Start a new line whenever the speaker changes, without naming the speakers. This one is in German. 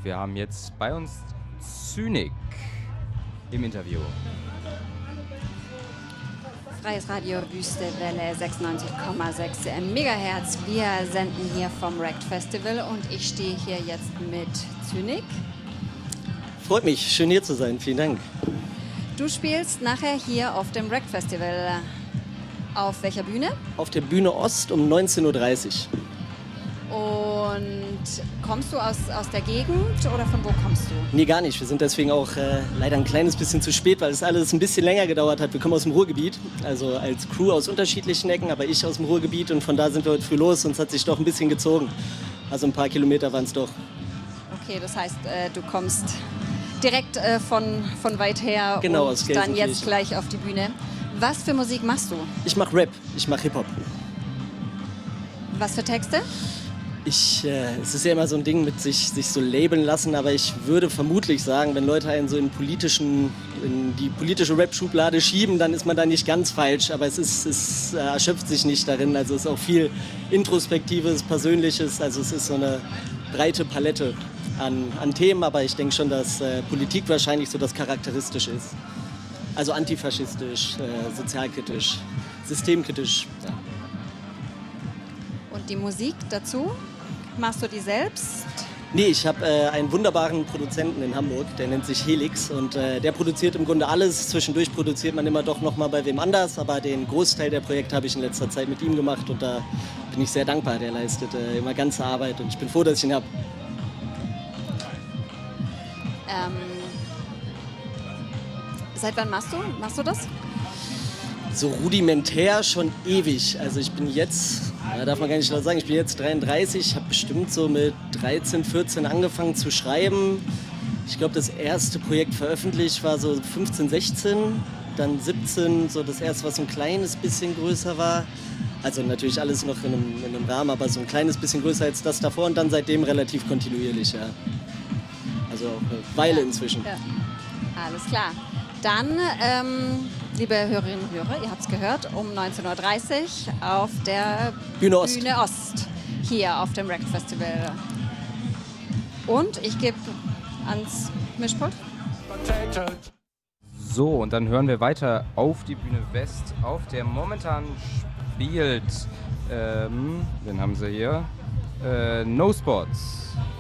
wir haben jetzt bei uns Zynik im Interview.
Freies Radio Wüste Welle 96,6 Megahertz. Wir senden hier vom Rekt Festival und ich stehe hier jetzt mit Zynik.
Freut mich, schön hier zu sein. Vielen Dank.
Du spielst nachher hier auf dem Rekt Festival. Auf welcher Bühne?
Auf der Bühne Ost um 19:30 Uhr.
Und kommst du aus der Gegend oder von wo kommst du?
Nee, gar nicht. Wir sind deswegen auch leider ein kleines bisschen zu spät, weil es alles ein bisschen länger gedauert hat. Wir kommen aus dem Ruhrgebiet, also als Crew aus unterschiedlichen Ecken, aber ich aus dem Ruhrgebiet und von da sind wir heute früh los und es hat sich doch ein bisschen gezogen. Also ein paar Kilometer waren es doch.
Okay, das heißt, du kommst direkt von weit her
genau, aus
und dann
Gelsenkirchen.
jetzt gleich auf die Bühne. Was für Musik machst du?
Ich mache Rap, ich mache Hip-Hop.
Was für Texte?
Es ist ja immer so ein Ding mit sich so labeln lassen, aber ich würde vermutlich sagen, wenn Leute einen so in die politische Rap-Schublade schieben, dann ist man da nicht ganz falsch, aber es erschöpft sich nicht darin. Also es ist auch viel Introspektives, Persönliches, also es ist so eine breite Palette an Themen, aber ich denke schon, dass Politik wahrscheinlich so das Charakteristische ist. Also antifaschistisch, sozialkritisch, systemkritisch. Ja.
Und die Musik dazu? Machst du die selbst?
Nee, ich habe einen wunderbaren Produzenten in Hamburg, der nennt sich Helix und der produziert im Grunde alles. Zwischendurch produziert man immer doch noch mal bei wem anders, aber den Großteil der Projekte habe ich in letzter Zeit mit ihm gemacht und da bin ich sehr dankbar. Der leistet immer ganze Arbeit und ich bin froh, dass ich ihn habe.
Seit wann machst du das?
So rudimentär schon ewig. Also ich bin jetzt, darf man gar nicht laut sagen, ich bin jetzt 33, habe bestimmt so mit 13, 14 angefangen zu schreiben. Ich glaube, das erste Projekt veröffentlicht war so 15, 16, dann 17, so das erste, was so ein kleines bisschen größer war. Also natürlich alles noch in einem Rahmen, aber so ein kleines bisschen größer als das davor und dann seitdem relativ kontinuierlich, ja. Also auch eine Weile inzwischen.
Ja. Alles klar. Dann, liebe Hörerinnen und Hörer, ihr habt es gehört, um 19:30 Uhr auf der
Bühne Ost.
Hier auf dem Rekt Festival. Und ich gebe ans Mischpult.
So, und dann hören wir weiter auf die Bühne West, auf der momentan spielt, wen haben sie hier? No Spots.